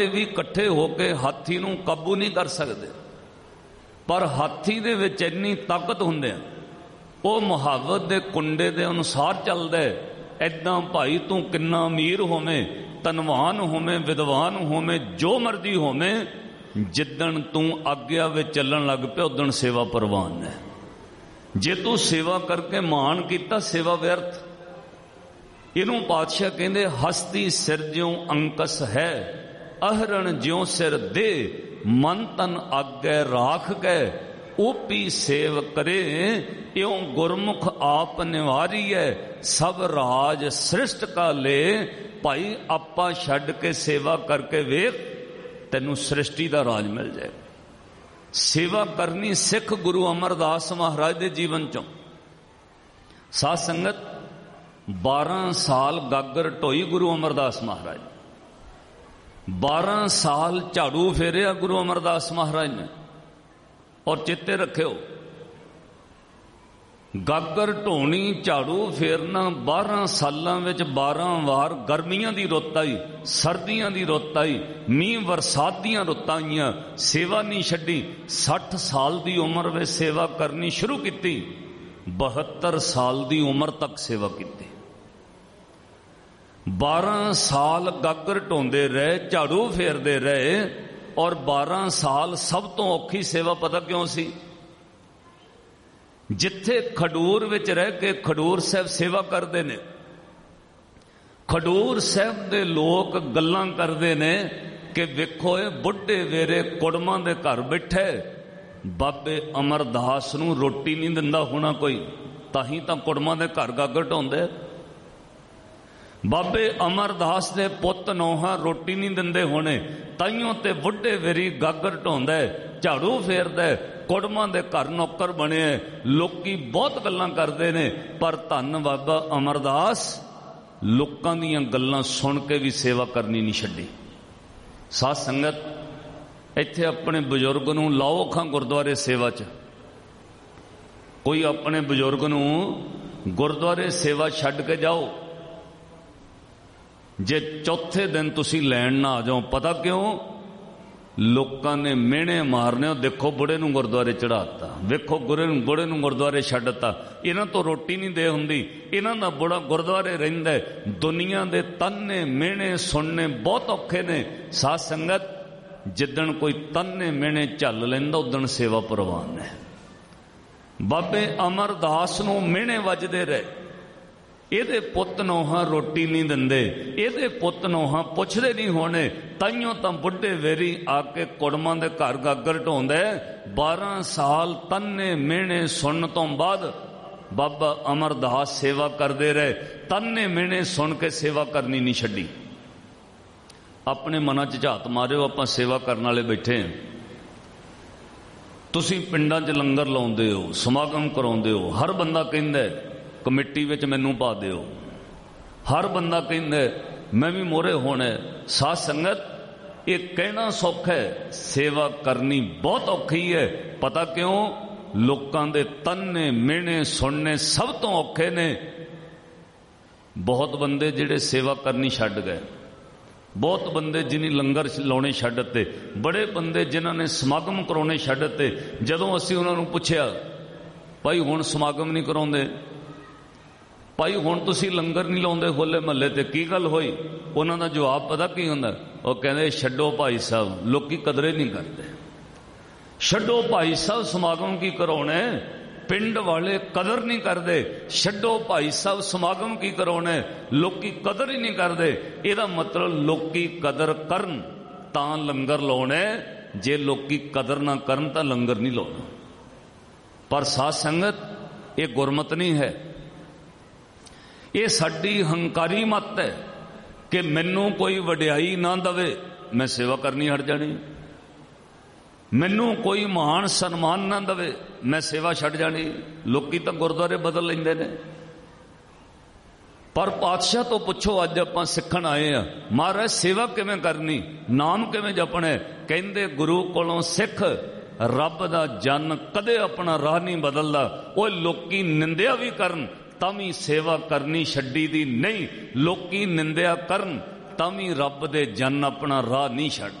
भी इकट्ठे होकर हाथी नूं काबू नहीं कर सकते, पर हाथी दे विच इन्नी ताकत हुंदे वो मुहावत दे कुंडे दे अनुसार चलदा है। ऐदां भाई तू किन्ना अमीर होवें, धनवान होवें, विद्वान होवें, जो मर्जी होवें, जिदन तू आग्या विच चलन लग पिया उदन सेवा परवान है। जे तू सेवा करके मान किया सेवा व्यर्थ। इनू पातशाह कहते हस्ती सिर ज्यों अंकस है, अहरण ज्यों सिर दे, मन तन आगे राख गए, ओपी सेव करे, यों गुरमुख आप निवारी है, सब राज सृष्ट का ले। भाई आपा छड्ड के सेवा करके वेख, तेनू सृष्टि का राज मिल जाए। सेवा करनी सिख गुरु अमरदास महाराज के जीवन चों। साध संगत 12 साल गागर ढोई गुरु अमरदास महाराज, 12 साल झाड़ू फेरिया गुरु अमरदास महाराज ने। और चेते रखियो, गागर ढोनी झाड़ू फेरना 12 सालों में 12 वार गर्मियां की रुत आई, सर्दियां की रुत आई, मीह बरसात दियां रुतां आईयां, सेवा नहीं छड्डी। 60 साल की उम्र में सेवा करनी शुरू की, 72 साल की उम्र तक सेवा की। 12 साल गागर ढोंदे रहे, झाड़ू फेरते रहे, और 12 साल सब तो औखी सेवा पता क्यों सी? जिथे खडूर विच रह के खडूर साहब सेवा करते ने, खडूर साहब दे लोग गल्लां करते ने कि वेखो ये बुढ़े वेरे कुड़मां दे घर बैठे, बाबे अमरदास नूं रोटी नहीं दिंदा होना कोई, ताही तां कुड़मां दे घर गागर ढोंदे। बाबे अमरदास दे पुत नौहा रोटी नहीं दिंदे होने, ताइयों ते बुढ़े वेरी गागर ढोंदा है, झाड़ू फेरदा है, कुड़मां दे घर नौकर बने। लोकी बहुत गल्लां करदे ने, पर धन बाबा अमरदास लोकां दीयां गल्लां सुन के भी सेवा करनी नहीं छड्डी। साध संगत इत्थे अपने बजुर्ग नूं लाओ खां गुरुद्वारे सेवा च। कोई अपने बजुर्ग नूं गुरुद्वारे सेवा छड्ड के जाओ, जे चौथे दिन तुसी लैण ना आ जाओ, पता क्यों? लोकां ने मेहणे मारने, देखो बुढ़े नूं गुरुद्वारे चढ़ाता, वेखो बुढ़े नूं गुरुद्वारे छड्डता, इन्हां तो रोटी नहीं दे हुंदी, इन्हां दा बुढ़ा गुरुद्वारे रहिंदा है। दुनिया दे ताने मेहणे सुनने बहुत औखे ने। साध संगत जिदन कोई ताने मेहणे झल लैंदा उदन सेवा परवान है। बाबे अमरदास नूं मेहणे वजदे रहे, ਇਹਦੇ ਪੁੱਤ ਨੌਹਾਂ ਰੋਟੀ ਨਹੀਂ ਦਿੰਦੇ, ਇਹਦੇ ਪੁੱਤ ਨੌਹਾਂ ਪੁੱਛਦੇ ਨਹੀਂ ਹੋਣੇ, ਤਾਈਓਂ ਤਾਂ ਬੁੱਢੇ ਵੇਰੀ ਆ ਕੇ ਕੁੜਮਾਂ ਦੇ ਘਰ ਗਾਗਰ ਢੋਂਦਾ। 12 ਸਾਲ ਤੰਨੇ ਮਿਹਣੇ ਸੁਣਨ ਤੋਂ ਬਾਅਦ ਬਾਬਾ ਅਮਰਦਾਸ ਸੇਵਾ ਕਰਦੇ ਰਹੇ। ਤੰਨੇ ਮਿਹਣੇ ਸੁਣ ਕੇ ਸੇਵਾ ਕਰਨੀ ਨਹੀਂ ਛੱਡੀ। ਆਪਣੇ ਮਨਾਂ 'ਚ ਝਾਤ ਮਾਰਿਓ, ਆਪਾਂ ਸੇਵਾ ਕਰਨ ਵਾਲੇ ਬੈਠੇ ਹਾਂ। ਤੁਸੀਂ ਪਿੰਡਾਂ 'ਚ ਲੰਗਰ ਲਾਉਂਦੇ ਹੋ, ਸਮਾਗਮ ਕਰਾਉਂਦੇ ਹੋ, ਹਰ ਬੰਦਾ ਕਹਿੰਦਾ कमेटी विच मैनू पा दिओ, हर बंदा कहंदा मैं भी मोहरे होना। साध संगत ये कहना सौखा है, सेवा करनी बहुत औखी है। पता क्यों? लोकां दे तन्ने मेहणे सुनने सब तो औखे ने। बहुत बंदे जिहड़े सेवा करनी छड्ड गए, बहुत बंदे जिन्हें लंगर लाने छड्ड ते, बड़े बंदे जिन्हां ने समागम कराने छड्ड ते। जदों असीं उन्हां नूं पुछिया भाई हुण समागम नहीं कराउंदे, भाई हुण तुसीं लंगर नहीं लाउंदे होले महल्ले ते, की गल होई? उन्हां दा जवाब पता की हुंदा? वो कहंदे छड्डो भाई साहब, लोकी कदरे नहीं करते। छड्डो भाई साहब समागम की कराउणे, पिंड वाले कदर नहीं करते। छड्डो भाई साहब समागम की कराउणे, लोकी कदर ही नहीं करते। इहदा मतलब लोकी कदर करन तां लंगर लाउणे, जे लोकी कदर ना करन तां लंगर नहीं लाउणा। पर साध संगत ये गुरमत नहीं है, ये साडी हंकारी मत है कि मैनू कोई वडियाई ना दवे मैं सेवा करनी हट जानी, मैनू कोई महान सन्मान ना दवे मैं सेवा छड्ड जानी। लोकी तो गुरुद्वारे बदल लेंदे ने। पर पातशाह तो पुछो, अज आपां सिखण आए हैं, महाराज सेवा किवें करनी, नाम किवें जपना? कहंदे गुरु कोलों सिख, रब दा जन कदे अपना राह नहीं बदलदा। वो लोकी निंदिया भी करन तां भी सेवा करनी छड्डी दी नहीं। लोकी निंदिया करन ਤਾਂ ਵੀ ਰੱਬ ਦੇ ਜਨ ਆਪਣਾ ਰਾਹ ਨਹੀਂ ਛੱਡ।